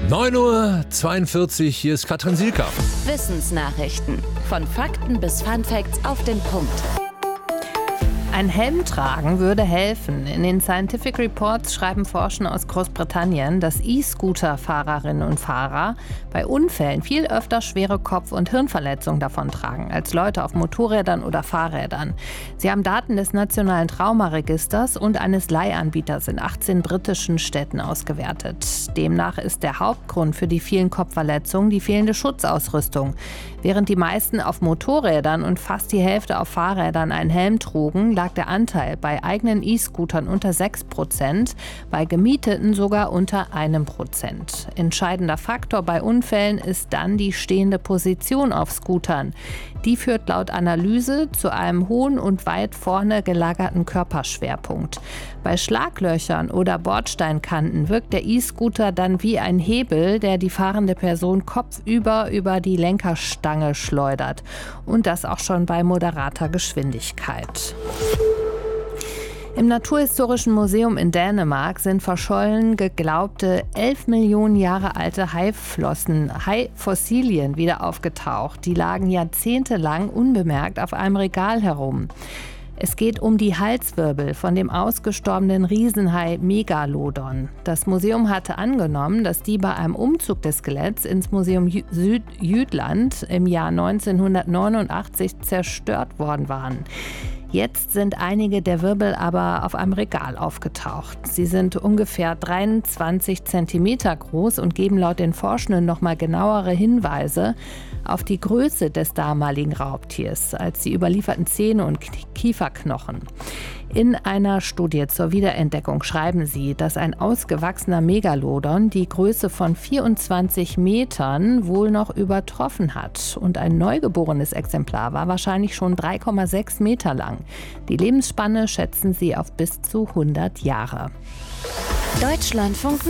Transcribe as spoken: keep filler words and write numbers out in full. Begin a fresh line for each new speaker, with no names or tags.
neun Uhr zweiundvierzig, hier ist Katrin Sielka.
Wissensnachrichten. Von Fakten bis Funfacts auf den Punkt.
Ein Helm tragen würde helfen. In den Scientific Reports schreiben Forscher aus Großbritannien, dass E-Scooter-Fahrerinnen und Fahrer bei Unfällen viel öfter schwere Kopf- und Hirnverletzungen davontragen als Leute auf Motorrädern oder Fahrrädern. Sie haben Daten des Nationalen Traumaregisters und eines Leihanbieters in achtzehn britischen Städten ausgewertet. Demnach ist der Hauptgrund für die vielen Kopfverletzungen die fehlende Schutzausrüstung. Während die meisten auf Motorrädern und fast die Hälfte auf Fahrrädern einen Helm trugen, lag der Anteil bei eigenen E-Scootern unter sechs Prozent, bei gemieteten sogar unter einem Prozent. Entscheidender Faktor bei Unfällen ist dann die stehende Position auf Scootern. Die führt laut Analyse zu einem hohen und weit vorne gelagerten Körperschwerpunkt. Bei Schlaglöchern oder Bordsteinkanten wirkt der E-Scooter dann wie ein Hebel, der die fahrende Person kopfüber über die Lenkerstange schleudert. Und das auch schon bei moderater Geschwindigkeit. Im Naturhistorischen Museum in Dänemark sind verschollen geglaubte elf Millionen Jahre alte Haiflossen, Haifossilien wieder aufgetaucht. Die lagen jahrzehntelang unbemerkt auf einem Regal herum. Es geht um die Halswirbel von dem ausgestorbenen Riesenhai Megalodon. Das Museum hatte angenommen, dass die bei einem Umzug des Skeletts ins Museum Jü- Südjütland im Jahr neunzehnhundertneunundachtzig zerstört worden waren. Jetzt sind einige der Wirbel aber auf einem Regal aufgetaucht. Sie sind ungefähr dreiundzwanzig Zentimeter groß und geben laut den Forschenden nochmal genauere Hinweise auf die Größe des damaligen Raubtiers als die überlieferten Zähne und Kieferknochen. In einer Studie zur Wiederentdeckung schreiben sie, dass ein ausgewachsener Megalodon die Größe von vierundzwanzig Metern wohl noch übertroffen hat. Und ein neugeborenes Exemplar war wahrscheinlich schon drei Komma sechs Meter lang. Die Lebensspanne schätzen sie auf bis zu hundert Jahre.
Deutschlandfunk